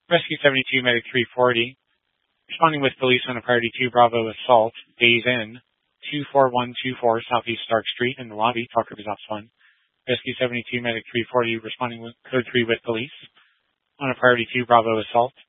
Rescue 72, Medic 340. Responding with police on a priority 2 Bravo assault. Days in. 24124 Southeast Stark Street in the lobby. Talk Rivers Ops 1. Rescue 72, Medic 340. Responding with code 3 with police on a priority 2 Bravo assault.